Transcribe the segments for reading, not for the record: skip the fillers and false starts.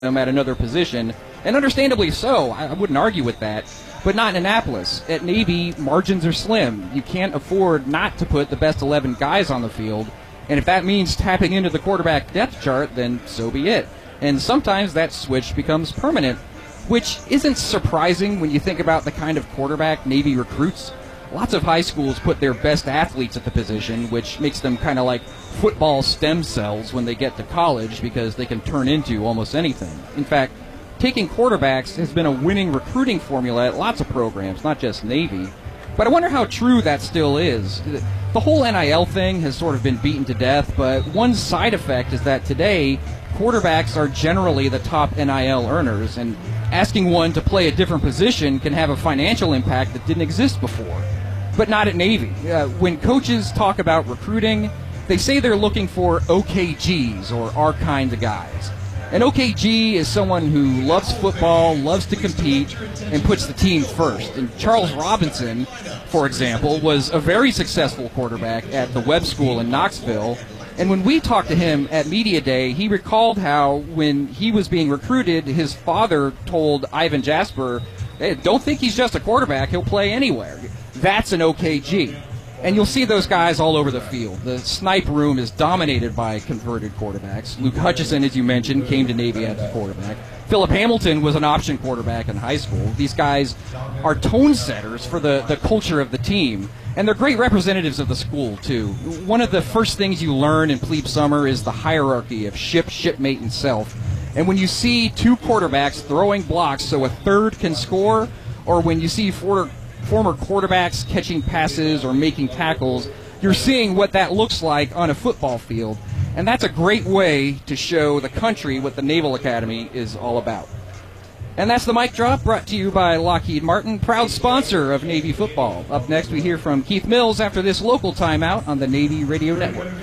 them at another position, and understandably so. I wouldn't argue with that, but not in Annapolis. At Navy, margins are slim. You can't afford not to put the best 11 guys on the field, and if that means tapping into the quarterback depth chart, then so be it. And sometimes that switch becomes permanent, which isn't surprising when you think about the kind of quarterback Navy recruits. Lots of high schools put their best athletes at the position, which makes them kind of like football stem cells when they get to college because they can turn into almost anything. In fact, taking quarterbacks has been a winning recruiting formula at lots of programs, not just Navy. But I wonder how true that still is. The whole NIL thing has sort of been beaten to death, but one side effect is that today, quarterbacks are generally the top NIL earners, and asking one to play a different position can have a financial impact that didn't exist before. But not at Navy. When coaches talk about recruiting, they say they're looking for OKGs, or our kind of guys. An OKG is someone who loves football, loves to compete, and puts the team first. And Charles Robinson, for example, was a very successful quarterback at the Webb School in Knoxville. And when we talked to him at Media Day, he recalled how when he was being recruited, his father told Ivan Jasper, "Hey, don't think he's just a quarterback, he'll play anywhere." That's an OKG. And you'll see those guys all over the field. The snipe room is dominated by converted quarterbacks. Luke Hutchison, as you mentioned, came to Navy as a quarterback. Philip Hamilton was an option quarterback in high school. These guys are tone setters for the culture of the team. And they're great representatives of the school, too. One of the first things you learn in plebe summer is the hierarchy of ship, shipmate, and self. And when you see two quarterbacks throwing blocks so a third can score, or when you see former quarterbacks catching passes or making tackles, you're seeing what that looks like on a football field. And that's a great way to show the country what the Naval Academy is all about. And that's the mic drop, brought to you by Lockheed Martin, proud sponsor of Navy football. Up next, we hear from Keith Mills after this local timeout on the Navy Radio Network.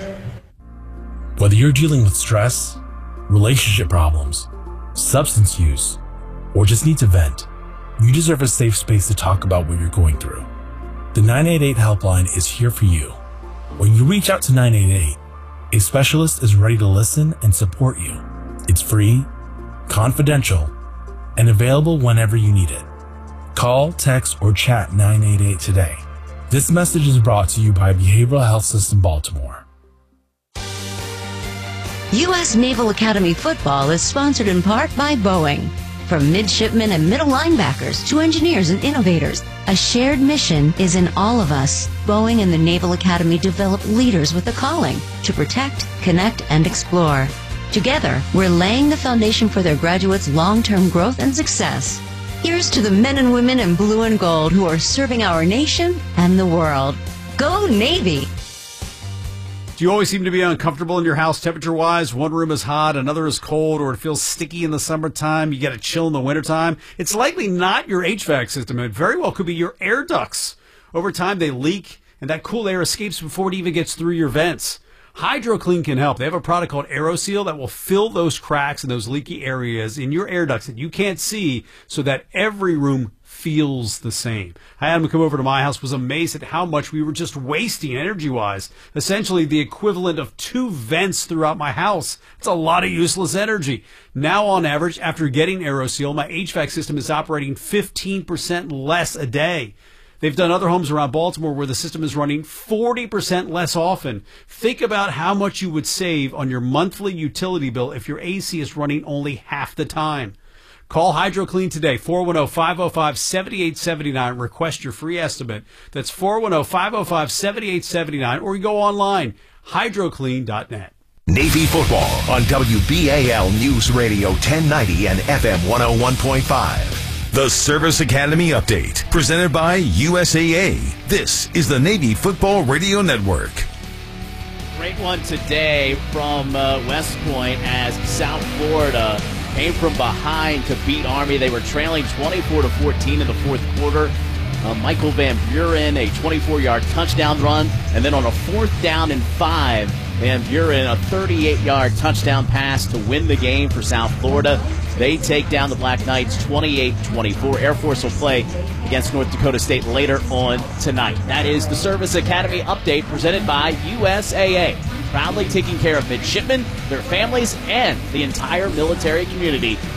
Whether you're dealing with stress, relationship problems, substance use, or just need to vent, you deserve a safe space to talk about what you're going through. The 988 helpline is here for you. When you reach out to 988, a specialist is ready to listen and support you. It's free, confidential, and available whenever you need it. Call, text, or chat 988 today. This message is brought to you by Behavioral Health System Baltimore. U.S. Naval Academy football is sponsored in part by Boeing. From midshipmen and middle linebackers to engineers and innovators, a shared mission is in all of us. Boeing and the Naval Academy develop leaders with a calling to protect, connect, and explore. Together, we're laying the foundation for their graduates' long-term growth and success. Here's to the men and women in blue and gold who are serving our nation and the world. Go Navy! Do you always seem to be uncomfortable in your house temperature-wise? One room is hot, another is cold, or it feels sticky in the summertime, you get a chill in the wintertime? It's likely not your HVAC system. It very well could be your air ducts. Over time, they leak, and that cool air escapes before it even gets through your vents. HydroClean can help. They have a product called AeroSeal that will fill those cracks and those leaky areas in your air ducts that you can't see so that every room feels the same. I had him come over to my house, was amazed at how much we were just wasting energy-wise. Essentially the equivalent of 2 vents throughout my house. It's a lot of useless energy. Now on average, after getting AeroSeal, my HVAC system is operating 15% less a day. They've done other homes around Baltimore where the system is running 40% less often. Think about how much you would save on your monthly utility bill if your AC is running only half the time. Call HydroClean today, 410-505-7879. Request your free estimate. That's 410-505-7879, or you go online, hydroclean.net. Navy football on WBAL News Radio 1090 and FM 101.5. The Service Academy Update, presented by USAA. This is the Navy Football Radio Network. Great one today from West Point as South Florida came from behind to beat Army. They were trailing 24-14 in the fourth quarter. Michael Van Buren, a 24-yard touchdown run, and then on a 4th down and 5, Van Buren, a 38-yard touchdown pass to win the game for South Florida. They take down the Black Knights 28-24. Air Force will play against North Dakota State later on tonight. That is the Service Academy Update presented by USAA. proudly taking care of midshipmen, their families, and the entire military community.